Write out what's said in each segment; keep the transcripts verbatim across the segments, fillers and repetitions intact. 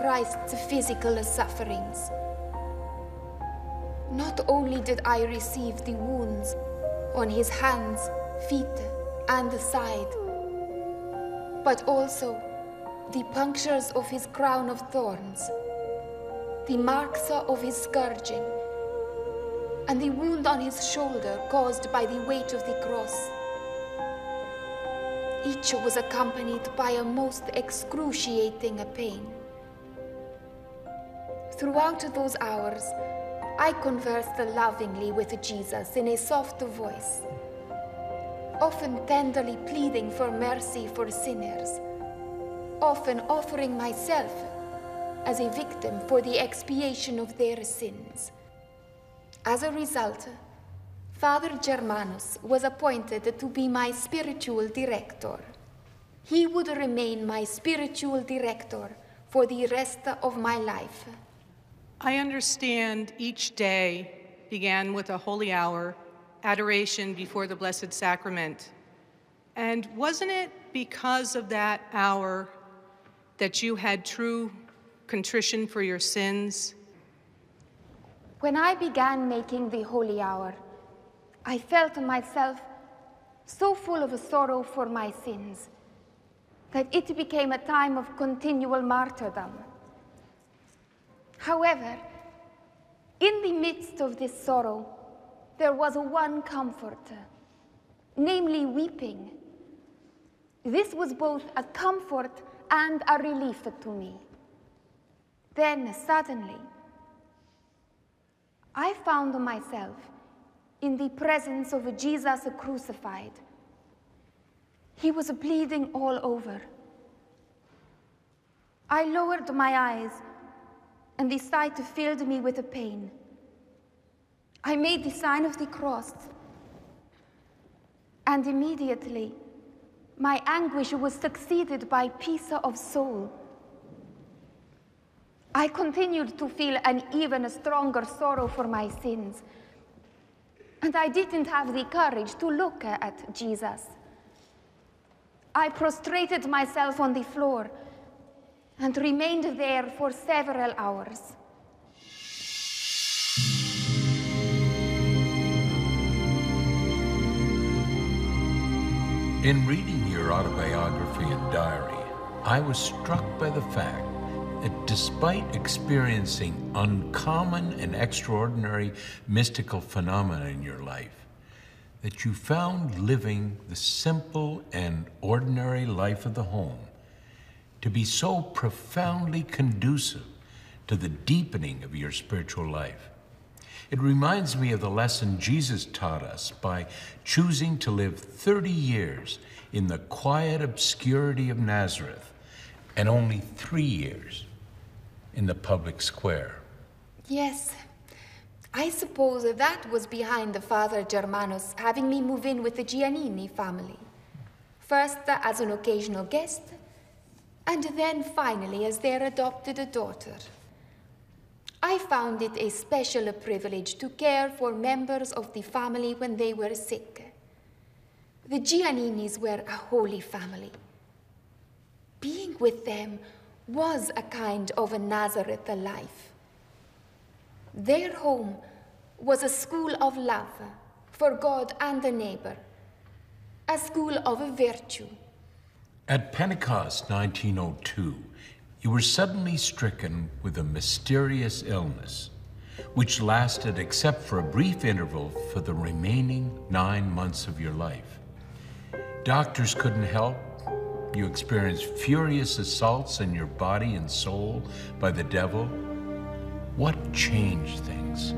Christ's physical sufferings. Not only did I receive the wounds on his hands, feet, and side, but also the punctures of his crown of thorns, the marks of his scourging, and the wound on his shoulder caused by the weight of the cross. Each was accompanied by a most excruciating pain. Throughout those hours, I conversed lovingly with Jesus in a soft voice, often tenderly pleading for mercy for sinners, often offering myself as a victim for the expiation of their sins. As a result, Father Germanus was appointed to be my spiritual director. He would remain my spiritual director for the rest of my life. I understand each day began with a holy hour, adoration before the Blessed Sacrament. And wasn't it because of that hour that you had true contrition for your sins? When I began making the holy hour, I felt myself so full of sorrow for my sins that it became a time of continual martyrdom. However, in the midst of this sorrow, there was one comfort, namely weeping. This was both a comfort and a relief to me. Then, suddenly, I found myself in the presence of Jesus crucified. He was bleeding all over. I lowered my eyes, and the sight filled me with pain. I made the sign of the cross, and immediately my anguish was succeeded by peace of soul. I continued to feel an even stronger sorrow for my sins, and I didn't have the courage to look at Jesus. I prostrated myself on the floor and remained there for several hours. In reading your autobiography and diary, I was struck by the fact that despite experiencing uncommon and extraordinary mystical phenomena in your life, that you found living the simple and ordinary life of the home to be so profoundly conducive to the deepening of your spiritual life. It reminds me of the lesson Jesus taught us by choosing to live thirty years in the quiet obscurity of Nazareth and only three years in the public square. Yes, I suppose that was behind Father Germanus having me move in with the Giannini family. First as an occasional guest, and then finally as their adopted daughter. I found it a special privilege to care for members of the family when they were sick. The Gianninis were a holy family. Being with them was a kind of a Nazareth life. Their home was a school of love for God and the neighbor, a school of virtue. At Pentecost nineteen oh two, you were suddenly stricken with a mysterious illness, which lasted except for a brief interval for the remaining nine months of your life. Doctors couldn't help. You experienced furious assaults on your body and soul by the devil. What changed things?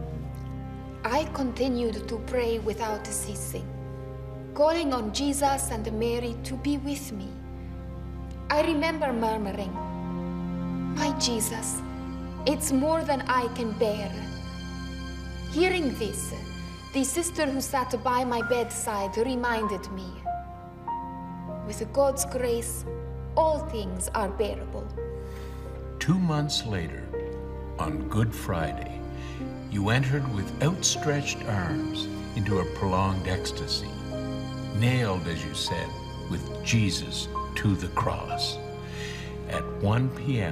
I continued to pray without ceasing, calling on Jesus and Mary to be with me. I remember murmuring, "My Jesus, it's more than I can bear." Hearing this, the sister who sat by my bedside reminded me, "With God's grace, all things are bearable." Two months later, on Good Friday, you entered with outstretched arms into a prolonged ecstasy, nailed, as you said, with Jesus to the cross. At one p m